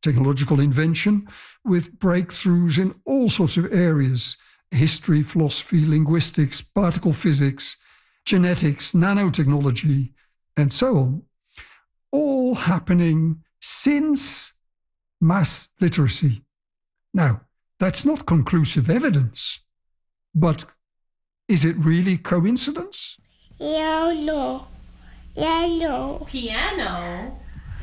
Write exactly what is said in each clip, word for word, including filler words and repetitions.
technological invention with breakthroughs in all sorts of areas: history, philosophy, linguistics, particle physics, genetics, nanotechnology, and so on. All happening since mass literacy. Now, that's not conclusive evidence, but is it really coincidence? Piano. Piano. Piano?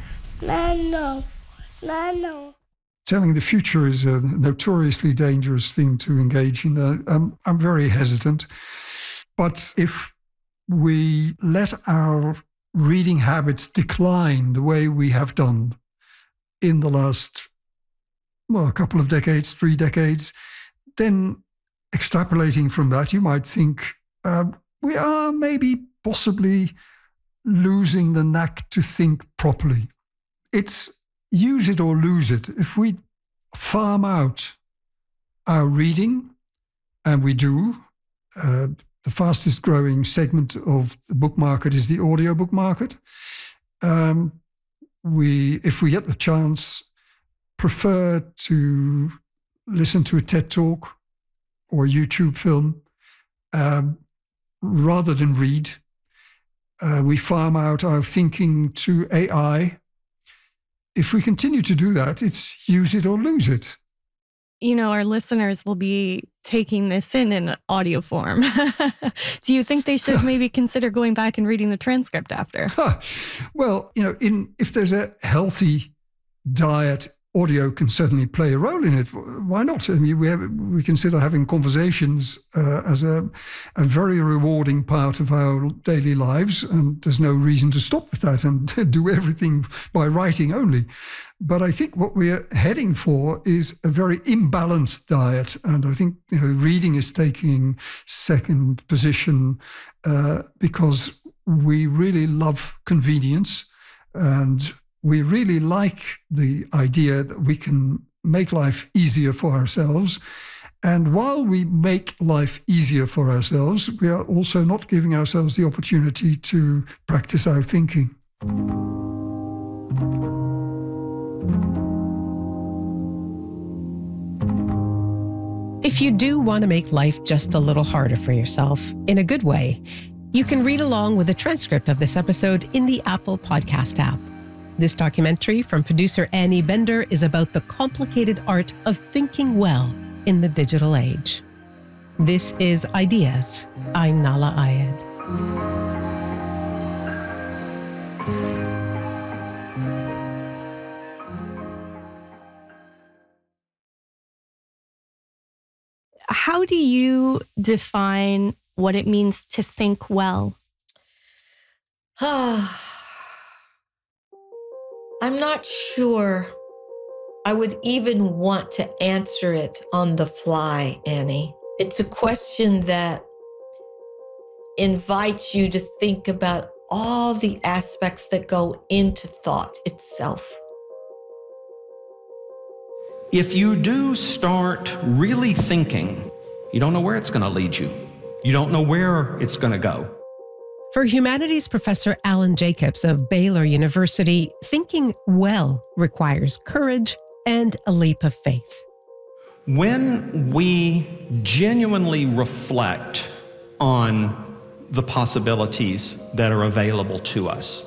Nano. Nano. Telling the future is a notoriously dangerous thing to engage in. Uh, I'm, I'm very hesitant. But if we let our reading habits decline the way we have done in the last, well, a couple of decades, three decades, then extrapolating from that, you might think uh, we are maybe possibly losing the knack to think properly. It's use it or lose it. If we farm out our reading, and we do, uh, the fastest growing segment of the book market is the audiobook market. Um, we, if we get the chance, prefer to listen to a TED Talk or a YouTube film um, rather than read. Uh, we farm out our thinking to A I. If we continue to do that, it's use it or lose it. You know, our listeners will be taking this in in audio form. Do you think they should maybe consider going back and reading the transcript after? Well, you know, in if there's a healthy diet, audio can certainly play a role in it. Why not? I mean, we have, we consider having conversations uh, as a, a very rewarding part of our daily lives, and there's no reason to stop with that and do everything by writing only. But I think what we're heading for is a very imbalanced diet, and I think, you know, reading is taking second position uh, because we really love convenience, and we really like the idea that we can make life easier for ourselves. And while we make life easier for ourselves, we are also not giving ourselves the opportunity to practice our thinking. If you do want to make life just a little harder for yourself, in a good way, you can read along with a transcript of this episode in the Apple Podcast app. This documentary from producer Annie Bender is about the complicated art of thinking well in the digital age. This is Ideas. I'm Nahlah Ayed. How do you define what it means to think well? I'm not sure I would even want to answer it on the fly, Annie. It's a question that invites you to think about all the aspects that go into thought itself. If you do start really thinking, you don't know where it's going to lead you. You don't know where it's going to go. For humanities professor Alan Jacobs of Baylor University, thinking well requires courage and a leap of faith. When we genuinely reflect on the possibilities that are available to us,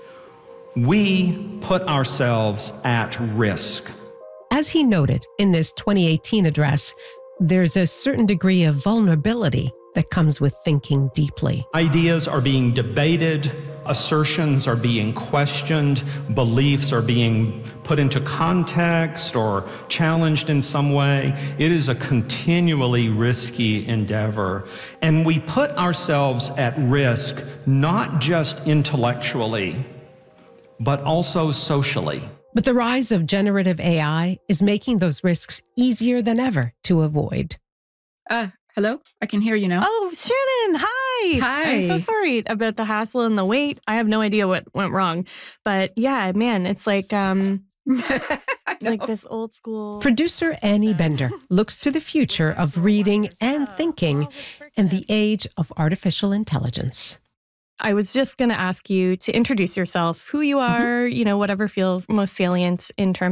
we put ourselves at risk. As he noted in this twenty eighteen address, there's a certain degree of vulnerability that comes with thinking deeply. Ideas are being debated, assertions are being questioned, beliefs are being put into context or challenged in some way. It is a continually risky endeavor. And we put ourselves at risk, not just intellectually, but also socially. But the rise of generative A I is making those risks easier than ever to avoid. Uh, hello? I can hear you now. Oh, Shannon, hi. Hi. I'm so sorry about the hassle and the wait. I have no idea what went wrong. But yeah, man, it's like um, like this old school. Producer Annie Bender looks to the future of reading and thinking in the age of artificial intelligence. I was just going to ask you to introduce yourself, who you are, mm-hmm. you know, whatever feels most salient in terms